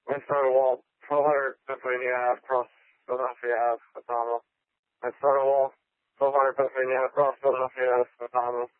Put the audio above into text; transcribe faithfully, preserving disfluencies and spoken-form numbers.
Minnesota Wall, twelve hundred Pennsylvania Ave, cross Philadelphia Ave, Autumnal. Minnesota Wall, twelve hundred Pennsylvania Ave, cross Philadelphia Ave, Autumnal.